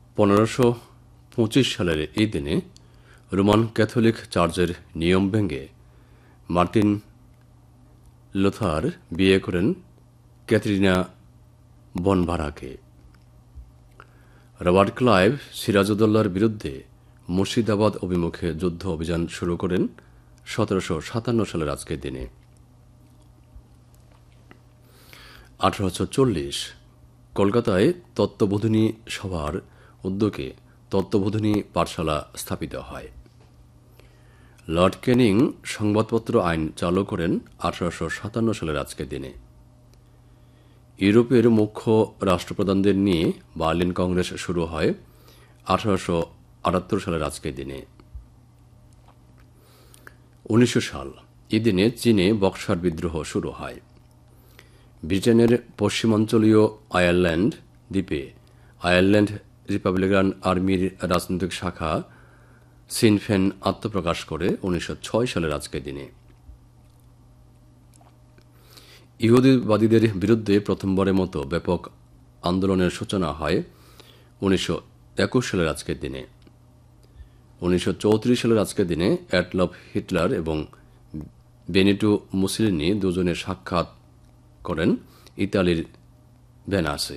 1525 সালের এই দিনে রোমান ক্যাথলিক চার্চের নিয়ম ভেঙে মার্টিন লুথার বিয়ে করেন ক্যাথরিনা বনভারাকে। রবার্ট ক্লাইভ সিরাজউদ্দৌলার বিরুদ্ধে মুর্শিদাবাদ অভিমুখে যুদ্ধ অভিযান শুরু করেন 1757 সালের আজকের দিনে। 1840 কলকাতায় তত্ত্ববোধিনী সভার উদ্যোগে তত্ত্ববোধিনী পাঠশালা স্থাপিত হয়। লর্ড ক্যানিং সংবাদপত্র আইন চালু করেন 1857 সালের আজকের দিনে। ইউরোপের মুখ্য রাষ্ট্রপ্রধানদের নিয়ে বার্লিন কংগ্রেস শুরু হয় 1878 সালের আজকের দিনে। 1900 সাল এই দিনে চীনে বক্সার বিদ্রোহ শুরু হয়। ব্রিটেনের পশ্চিমাঞ্চলীয় আয়ারল্যান্ড দ্বীপে আয়ারল্যান্ড রিপাবলিকান আর্মির রাজনৈতিক শাখা সিন ফেন আত্মপ্রকাশ করে 1906 সালের আজকের দিনে। ইহুদিবাদীদের বিরুদ্ধে প্রথমবারের মতো ব্যাপক আন্দোলনের সূচনা হয় 1921 সালের আজকের দিনে। 1934 সালের আজকের দিনে অ্যাডলফ হিটলার এবং বেনিটো মুসোলিনি দুজনে সাক্ষাৎ করেন ইতালির ভেনাসে।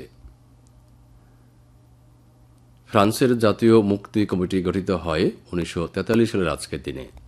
ফ্রান্সের জাতীয় মুক্তি কমিটি গঠিত হয় 1943 সালের আজকের দিনে।